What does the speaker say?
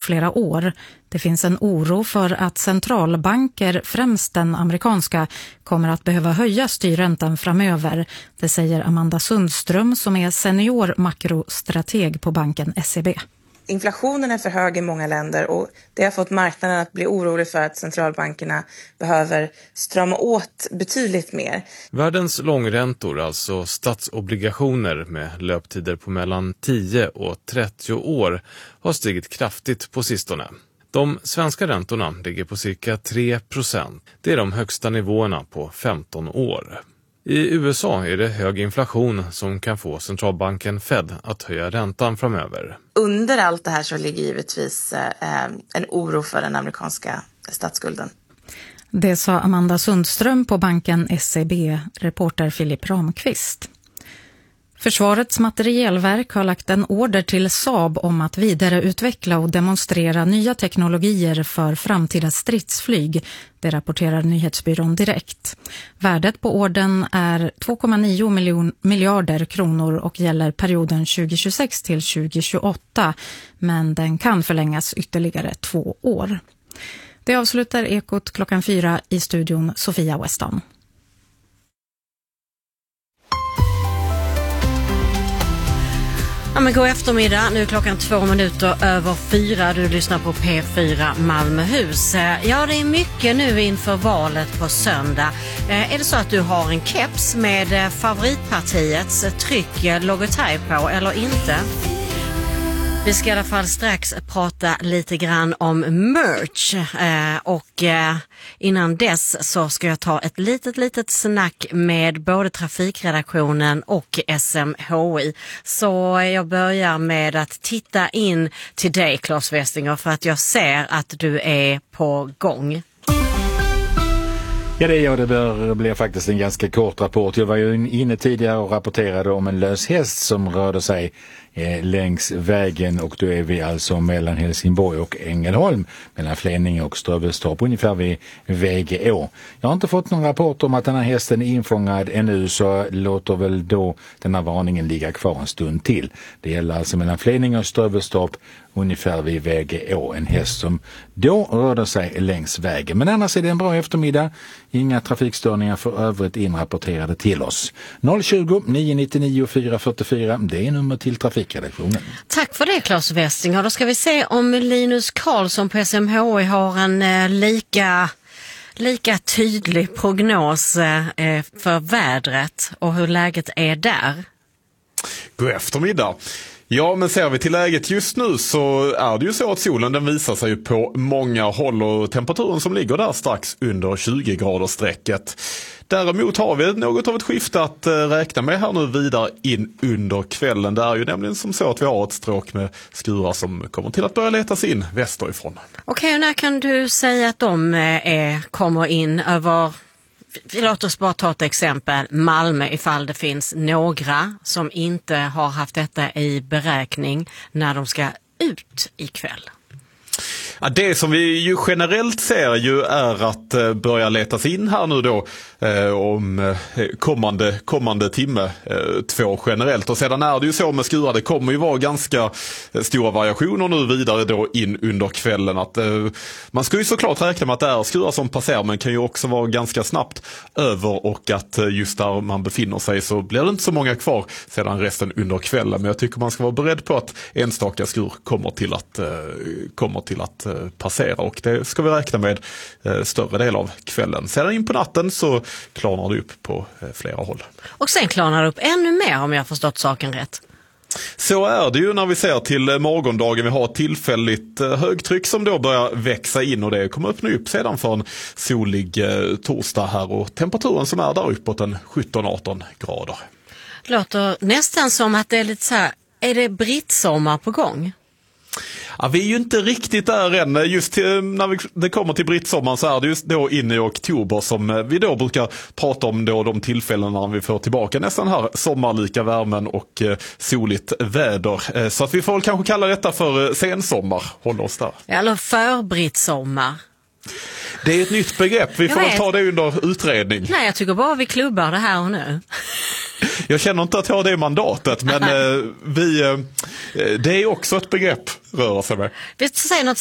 flera år. Det finns en oro för att centralbanker, främst den amerikanska, kommer att behöva höja styrräntan framöver. Det säger Amanda Sundström som är senior makrostrateg på banken SEB. Inflationen är för hög i många länder och det har fått marknaden att bli orolig för att centralbankerna behöver strama åt betydligt mer. Världens långräntor, alltså statsobligationer med löptider på mellan 10 och 30 år, har stigit kraftigt på sistone. De svenska räntorna ligger på cirka 3%. Det är de högsta nivåerna på 15 år. I USA är det hög inflation som kan få centralbanken Fed att höja räntan framöver. Under allt det här så ligger givetvis en oro för den amerikanska statsskulden. Det sa Amanda Sundström på banken SEB, reporter Filip Ramqvist. Försvarets materielverk har lagt en order till Saab om att vidareutveckla och demonstrera nya teknologier för framtida stridsflyg. Det rapporterar nyhetsbyrån Direkt. Värdet på ordern är 2,9 miljarder kronor och gäller perioden 2026 till 2028, men den kan förlängas ytterligare 2 år. Det avslutar Ekot 4:00 i studion Sofia Weston. Ja, men god eftermiddag. Nu är klockan 4:02. Du lyssnar på P4 Malmöhus. Ja, det är mycket nu inför valet på söndag. Är det så att du har en keps med favoritpartiets tryck logotyp på eller inte? Vi ska i alla fall strax prata lite grann om merch och innan dess så ska jag ta ett litet snack med både trafikredaktionen och SMHI. Så jag börjar med att titta in till dig, Claes Westinger, för att jag ser att du är på gång. Ja, det blir faktiskt en ganska kort rapport. Jag var ju inne tidigare och rapporterade om en lös häst som rörde sig längs vägen, och då är vi alltså mellan Helsingborg och Ängelholm, mellan Flenninge och Ströbelstorp, ungefär vid Vägeå. Jag har inte fått någon rapport om att den här hästen är infångad ännu, så låter väl då den här varningen ligga kvar en stund till. Det gäller alltså mellan Flenninge och Ströbelstorp, ungefär vid Vägeå, en häst som då rörde sig längs vägen. Men annars är det en bra eftermiddag. Inga trafikstörningar för övrigt inrapporterade till oss. 020 999 444, det är nummer till trafikredaktionen. Tack för det, Claes Westinger. Då ska vi se om Linus Karlsson på SMHI har en lika tydlig prognos för vädret och hur läget är där. God eftermiddag. Ja, men ser vi till läget just nu så är det ju så att solen den visar sig på många håll och temperaturen som ligger där strax under 20 grader strecket. Däremot har vi något av ett skifte att räkna med här nu vidare in under kvällen. Det är ju nämligen som så att vi har ett stråk med skurar som kommer till att börja letas in västerifrån. Okej, när kan du säga att de kommer in över... Låt oss bara ta ett exempel, Malmö, ifall det finns några som inte har haft detta i beräkning när de ska ut ikväll. Ja, det som vi ju generellt ser ju är att börja letas in här nu då om kommande timme 2 generellt. Och sedan är det ju så med skurar, det kommer ju vara ganska stora variationer nu vidare då in under kvällen. Att, man ska ju såklart räkna med att det är skurar som passerar, men kan ju också vara ganska snabbt över, och att just där man befinner sig så blir det inte så många kvar sedan resten under kvällen. Men jag tycker man ska vara beredd på att enstaka skur kommer till att passera, och det ska vi räkna med större del av kvällen. Sedan in på natten så klarnar det upp på flera håll. Och sen klarnar det upp ännu mer, om jag har förstått saken rätt. Så är det ju när vi ser till morgondagen. Vi har ett tillfälligt högtryck som då börjar växa in, och det kommer öppna upp sedan för en solig torsdag här, och temperaturen som är där uppåt en 17-18 grader. Låter nästan som att det är lite så här, är det brittsommar på gång? Ja, vi är ju inte riktigt där än. Just när det kommer till brittsommaren så är det just då inne i oktober som vi då brukar prata om då de tillfällen när vi får tillbaka nästan här sommarlika värmen och soligt väder. Så att vi får väl kanske kalla detta för sensommar. Håll oss där. Eller förbritsommar. Det är ett nytt begrepp. Vi får ta det under utredning. Nej, jag tycker bara vi klubbar det här och nu. Jag känner inte att jag har det mandatet, men det är också ett begrepp röra sig med. Vi säger något